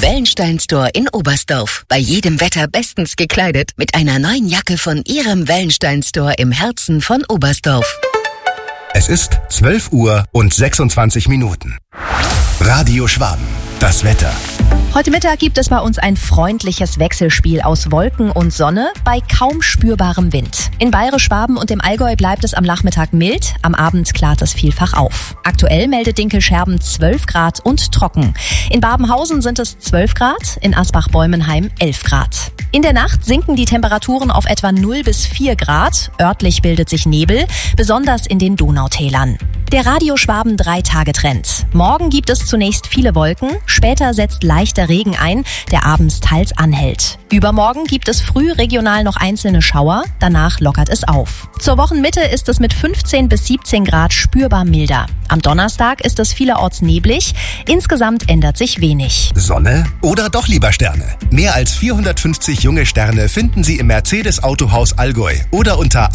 Wellenstein Store in Oberstdorf. Bei jedem Wetter bestens gekleidet mit einer neuen Jacke von Ihrem Wellenstein Store im Herzen von Oberstdorf. Es ist 12:26. Radio Schwaben. Das Wetter. Heute Mittag gibt es bei uns ein freundliches Wechselspiel aus Wolken und Sonne bei kaum spürbarem Wind. In Bayerisch-Schwaben und im Allgäu bleibt es am Nachmittag mild, am Abend klart es vielfach auf. Aktuell meldet Dinkelscherben 12 Grad und trocken. In Babenhausen sind es 12 Grad, in Asbach-Bäumenheim 11 Grad. In der Nacht sinken die Temperaturen auf etwa 0 bis 4 Grad. Örtlich bildet sich Nebel, besonders in den Donautälern. Der Radio Schwaben 3-Tage-Trend. Morgen gibt es zunächst viele Wolken, später setzt leichter Regen ein, der abends teils anhält. Übermorgen gibt es früh regional noch einzelne Schauer, danach lockert es auf. Zur Wochenmitte ist es mit 15 bis 17 Grad spürbar milder. Am Donnerstag ist es vielerorts neblig, insgesamt ändert sich wenig. Sonne oder doch lieber Sterne? Mehr als 450 junge Sterne finden Sie im Mercedes Autohaus Allgäu oder unter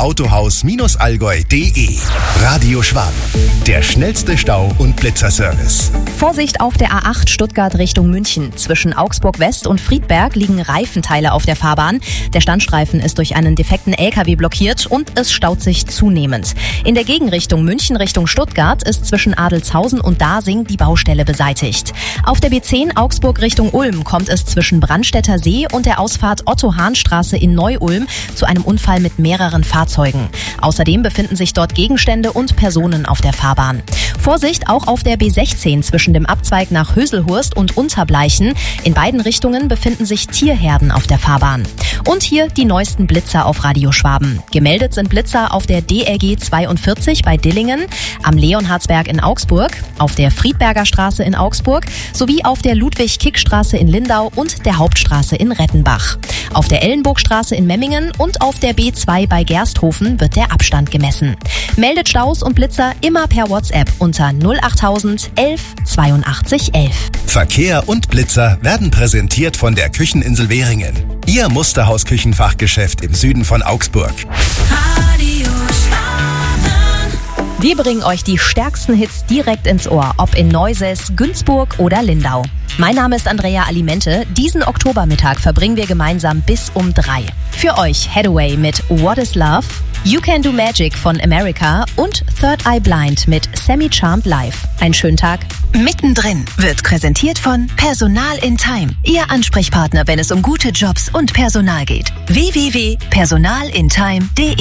autohaus-allgäu.de. Radio Schwaben, der schnellste Stau- und Blitzerservice. Vorsicht auf der A8 Stuttgart Richtung München. Zwischen Augsburg West und Friedberg liegen Reifenteile auf der Fahrbahn. Der Standstreifen ist durch einen defekten LKW blockiert und es staut sich zunehmend. In der Gegenrichtung München Richtung Stuttgart ist zwischen Adelzhausen und Dasing die Baustelle beseitigt. Auf der B10 Augsburg Richtung Ulm kommt es zwischen Brandstätter See und der Ausfahrt Otto-Hahn-Straße in Neu-Ulm zu einem Unfall mit mehreren Fahrzeugen. Außerdem befinden sich dort Gegenstände und Personen auf der Fahrbahn. Vorsicht auch auf der B16 zwischen dem Abzweig nach Höselhurst und Unterbleichen. In beiden Richtungen befinden sich Tierherden auf der Fahrbahn. Und hier die neuesten Blitzer auf Radio Schwaben. Gemeldet sind Blitzer auf der DLG 42 bei Dillingen, am Leonhardsberg in Augsburg, auf der Friedberger Straße in Augsburg sowie auf der Ludwig-Kick-Straße in Lindau und der Hauptstraße in Rettenbach. Auf der Ellenburgstraße in Memmingen und auf der B2 bei Gersthofen wird der Abstand gemessen. Meldet Staus und Blitzer immer per WhatsApp unter 08000 11 82 11. Verkehr und Blitzer werden präsentiert von der Kücheninsel Währingen. Ihr Musterhaus-Küchenfachgeschäft im Süden von Augsburg. Radio Schwaben. Wir bringen euch die stärksten Hits direkt ins Ohr, ob in Neuses, Günzburg oder Lindau. Mein Name ist Andrea Alimente. Diesen Oktobermittag verbringen wir gemeinsam bis um 3. Für euch Hathaway mit What is Love, You Can Do Magic von America und Third Eye Blind mit Semi-Charmed Live. Einen schönen Tag. Mittendrin wird präsentiert von Personal in Time. Ihr Ansprechpartner, wenn es um gute Jobs und Personal geht. www.personalintime.de